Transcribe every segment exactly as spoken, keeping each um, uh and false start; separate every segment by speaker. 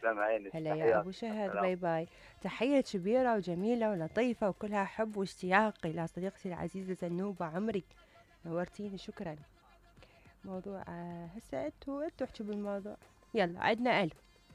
Speaker 1: تسلم عينك.
Speaker 2: هلا يا
Speaker 1: تحياتي.
Speaker 2: أبو شهد،
Speaker 1: سلام.
Speaker 2: باي باي. تحية كبيرة وجميلة ولطيفة وكلها حب واشتياق إلى صديقتي العزيزة زنوبة عمري، نورتيني، شكرا. موضوع آه، هسه انتوا انتوا احكوا بالموضوع. يلا عندنا ألو.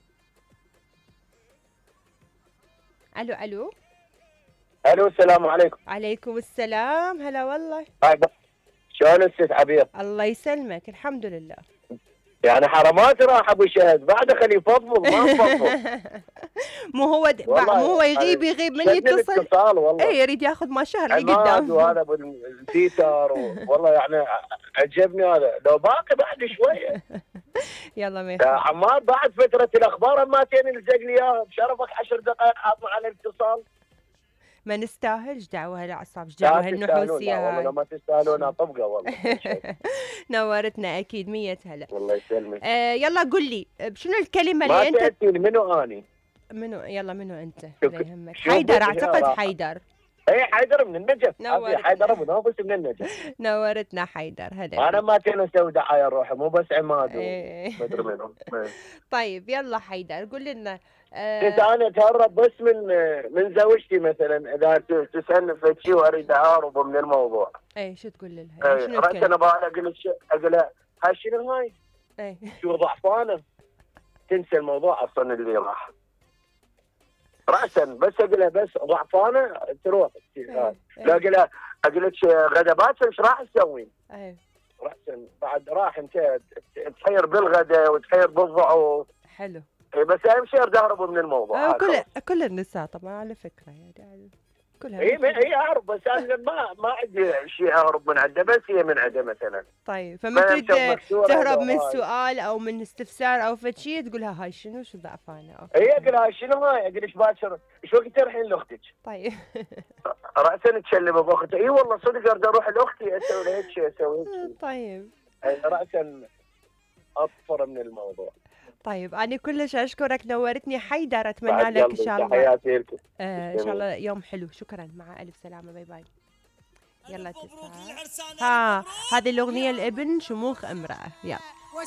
Speaker 2: ألو ألو.
Speaker 1: الو السلام عليكم.
Speaker 2: عليكم السلام، هلا والله.
Speaker 1: طيب، شلون الست عبير؟
Speaker 2: الله يسلمك، الحمد لله.
Speaker 1: يعني حرامات راح ابو شهد بعد خليه يفضفض ما مفضفض.
Speaker 2: مو هو د... بع- مو هو
Speaker 1: والله
Speaker 2: يغيب
Speaker 1: يعني
Speaker 2: يغيب من
Speaker 1: شدني
Speaker 2: يتصل.
Speaker 1: الاتصال والله.
Speaker 2: اي يريد ياخذ ما شهر اللي
Speaker 1: عماد
Speaker 2: قدام.
Speaker 1: وهذا ابو البيتر و... والله يعني عجبني هذا لو باقي بعد شويه.
Speaker 2: يلا ما
Speaker 1: يا
Speaker 2: يخالف.
Speaker 1: عمار بعد فتره الاخبار ما تين الزق لي اياها بشرفك عشر دقائق حاطنا على الاتصال.
Speaker 2: ما نستاهلش دعوة هالأعصاب، ايش
Speaker 1: لا
Speaker 2: دعوة
Speaker 1: تستاهلون، لا
Speaker 2: هالنحوسية
Speaker 1: والله لو
Speaker 2: هاي.
Speaker 1: ما تستاهلون اطبقه والله كل شيء.
Speaker 2: نورتنا أكيد، مية هلا.
Speaker 1: والله يسلمك.
Speaker 2: آه يلا قل لي شنو الكلمة
Speaker 1: ما
Speaker 2: اللي أنت.
Speaker 1: سالتني منو اني.
Speaker 2: منو؟ يلا منو أنت
Speaker 1: شوف
Speaker 2: لا يهمك.
Speaker 1: شوف
Speaker 2: حيدر،
Speaker 1: هي
Speaker 2: أعتقد
Speaker 1: راحة.
Speaker 2: حيدر.
Speaker 1: اي حيدر من النجف. ابي
Speaker 2: نورتنا.
Speaker 1: حيدر ابو نوفل من النجف.
Speaker 2: نورتنا حيدر، هلا
Speaker 1: انا
Speaker 2: فيك.
Speaker 1: ما كان اسوي دعايه روحي مو بس عماد
Speaker 2: إيه.
Speaker 1: ومدري منو.
Speaker 2: طيب يلا حيدر قول لنا.
Speaker 1: كنت
Speaker 2: آه.
Speaker 1: انا اتهرب بس من من زوجتي مثلا اذا تسالني في شيء واريد اهرب من الموضوع.
Speaker 2: ايه شو تقول لها؟ يعني
Speaker 1: اي
Speaker 2: شنو
Speaker 1: رحت انا
Speaker 2: الكلمة؟
Speaker 1: بقى اقول لك اقول لها هاي شنو هاي؟
Speaker 2: ايه.
Speaker 1: شو ضعفانه؟ تنسى الموضوع اصلا اللي راح. راسا بس اقول لها بس ضعفانه تروح.
Speaker 2: ايه.
Speaker 1: لا اقول لها اقول لك غدا باكر ايش راح تسوين؟
Speaker 2: ايه.
Speaker 1: راسا بعد راح انت تحير بالغداء وتحير بالضعف.
Speaker 2: حلو.
Speaker 1: إيه بس اهم شيء اريد اهرب من الموضوع.
Speaker 2: آه
Speaker 1: هاي
Speaker 2: كل
Speaker 1: خلاص.
Speaker 2: كل النساء طبعا على فكرة، يعني كلها
Speaker 1: اي
Speaker 2: مثل.
Speaker 1: اي اعرف بس انا ما ما عندي شيء اهرب من عنده بس هي من عنده مثلا.
Speaker 2: طيب فما
Speaker 1: ما
Speaker 2: تريد
Speaker 1: مشوف مكسوره
Speaker 2: تهرب
Speaker 1: لو
Speaker 2: من
Speaker 1: هاي.
Speaker 2: سؤال او من استفسار او فد شيء تقولها هاي شنو شو ضعفانه. اوكي
Speaker 1: هي
Speaker 2: تمام.
Speaker 1: اقول لها شنو هاي؟ اقول ايش باكر ايش وقت تروحين لاختك؟
Speaker 2: طيب.
Speaker 1: راسا تشلم باختها. اي والله صدق اريد اروح لاختي اسوي لها هيك شيء اسوي هيك شيء.
Speaker 2: طيب.
Speaker 1: يعني راسا اطفر من الموضوع.
Speaker 2: طيب انا كلش اشكرك، نورتني حيدر، اتمنى
Speaker 1: بعد
Speaker 2: لك ان
Speaker 1: قلبي
Speaker 2: شاء الله
Speaker 1: تحياتي لكم.
Speaker 2: آه ان شاء الله يوم حلو. شكرا، مع الف سلامه، باي باي. يلا تسعة. ها هذه الاغنيه الابن شموخ امراه، يلا.